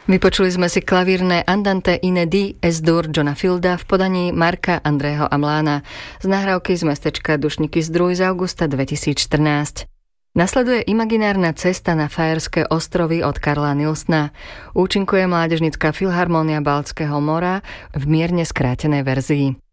Vypočuli sme si klavírne Andante in D S-dur Johna Fielda v podaní Marka Andreho Amlána z nahrávky z mestečka Dušniky Zdruj z augusta 2014. Nasleduje imaginárna cesta na Fajerské ostrovy od Karla Nilsna. Účinkuje Mládežnícka filharmónia Baltského mora v mierne skrátenej verzii.